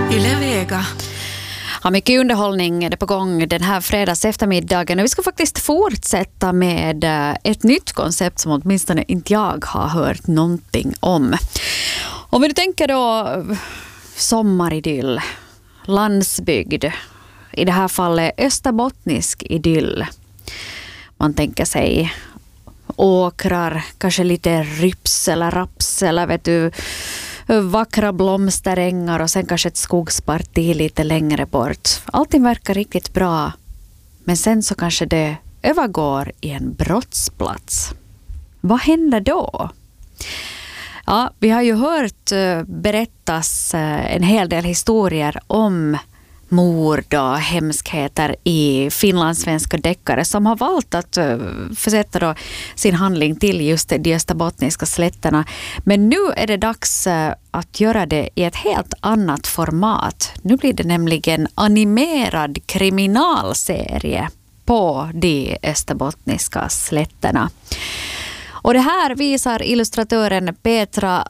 Yle Vega. Ja, mycket underhållning är det på gång den här fredags eftermiddagen. Och vi ska faktiskt fortsätta med ett nytt koncept som åtminstone inte jag har hört någonting om. Om vi tänker då sommaridyll, landsbygd, i det här fallet österbottnisk idyll. Man tänker sig åkrar, kanske lite ryps eller raps eller vet du, vackra blomsterängar och sen kanske ett skogsparti lite längre bort. Allting verkar riktigt bra, men sen så kanske det övergår i en brottsplats. Vad händer då? Ja, vi har ju hört berättas en hel del historier om mord och hemskheter i finlandssvenska deckare som har valt att försätta då sin handling till just de österbottniska slätterna. Men nu är det dags att göra det i ett helt annat format. Nu blir det nämligen animerad kriminalserie på de österbottniska slätterna. Och det här visar illustratören Petra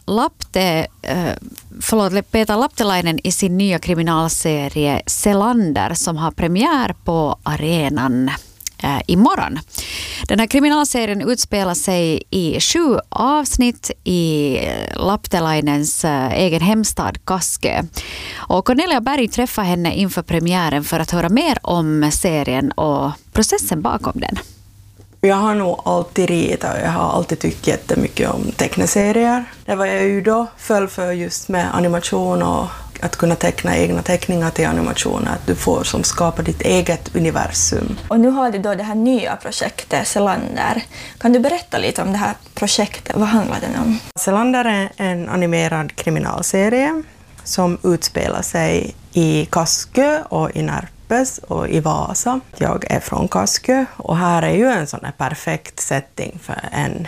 Lapptelainen i sin nya kriminalserie Selander som har premiär på arenan imorgon. Den här kriminalserien utspelar sig i 7 avsnitt i Lapptelainens egen hemstad Kaskö. Och Cornelia Berg träffar henne inför premiären för att höra mer om serien och processen bakom den. Jag har nog alltid ritat och jag har alltid tyckt jättemycket om teckneserier. Det var jag ju då föll för just med animation och att kunna teckna egna teckningar till animationer. Att du får som skapa ditt eget universum. Och nu har du då det här nya projektet Selander. Kan du berätta lite om det här projektet? Vad handlar det om? Selander är en animerad kriminalserie som utspelar sig i Kaskö och i Närpes och i Vasa. Jag är från Kaskö och här är ju en sån här perfekt setting för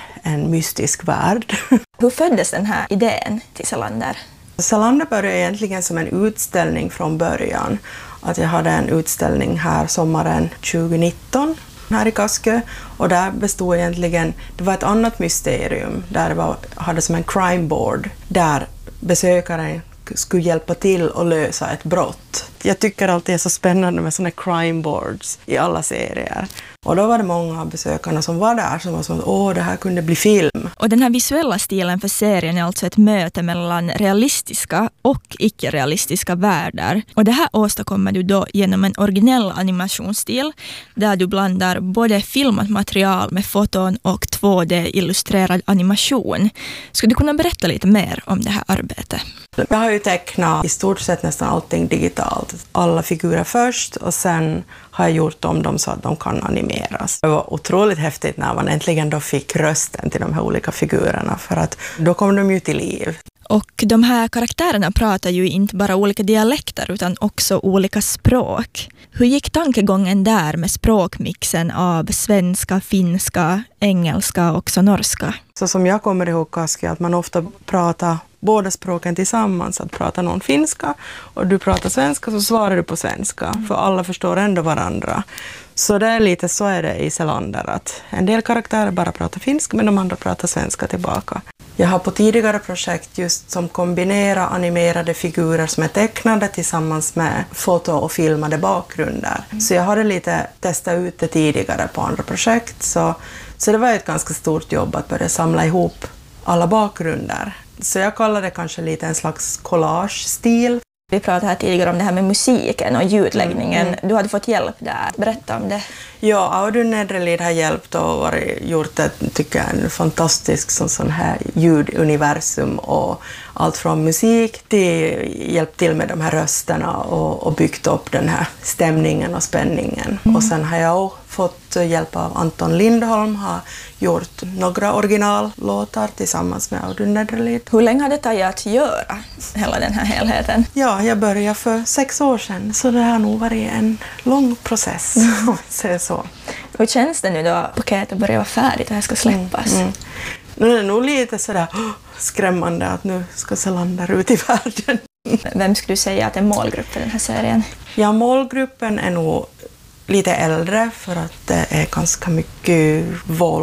en mystisk värld. Hur föddes den här idén till Selander? Selander började egentligen som en utställning från början. Att jag hade en utställning här sommaren 2019 här i Kaskö och där bestod egentligen, det var ett annat mysterium där det hade som en crime board där besökaren skulle hjälpa till att lösa ett brott. Jag tycker alltid det är så spännande med såna crime boards i alla serier. Och då var det många av besökarna som var där som var som det här kunde bli film. Och den här visuella stilen för serien är alltså ett möte mellan realistiska och icke-realistiska världar. Och det här åstadkommer du då genom en originell animationsstil där du blandar både filmat material med foton och 2D-illustrerad animation. Skulle du kunna berätta lite mer om det här arbetet? Jag har ju tecknat i stort sett nästan allting digitalt. Alla figurer först och sen har jag gjort om dem så att de kan animeras. Det var otroligt häftigt när man äntligen då fick rösten till de här olika figurerna för att då kom de ju till liv. Och de här karaktärerna pratar ju inte bara olika dialekter utan också olika språk. Hur gick tankegången där med språkmixen av svenska, finska, engelska och också norska? Så som jag kommer ihåg Kaskö, att man ofta pratar båda språken tillsammans. Att prata någon finska och du pratar svenska så svarar du på svenska. För alla förstår ändå varandra. Så det är lite så är det i Selander att en del karaktärer bara pratar finska men de andra pratar svenska tillbaka. Jag har på tidigare projekt just som kombinerar animerade figurer som är tecknade tillsammans med foto- och filmade bakgrunder. Så jag hade lite testat ut det tidigare på andra projekt. Så det var ett ganska stort jobb att börja samla ihop alla bakgrunder. Så jag kallar det kanske lite en slags collage-stil. Vi pratade här tidigare om det här med musiken och ljudläggningen. Du hade fått hjälp där. Berätta om det. Ja, Audun Nedrelid har hjälpt och gjort ett, tycker jag, en fantastisk sån här ljuduniversum och allt från musik till hjälpt till med de här rösterna och byggt upp den här stämningen och spänningen. Och sen har jag också fått hjälp av Anton Lindholm, har gjort några originallåtar tillsammans med Audun Nedrelid. Hur länge har det tagit att göra hela den här helheten? Ja, jag började för 6 år sedan så det har nog varit en lång process om man säger så. Hur känns det nu då paketet börjar vara färdigt och det här ska släppas? Nu är det nog lite sådär skrämmande att nu ska Selander ut i världen. Vem skulle du säga att är målgrupp för den här serien? Ja, målgruppen är nog lite äldre för att det är ganska mycket våld.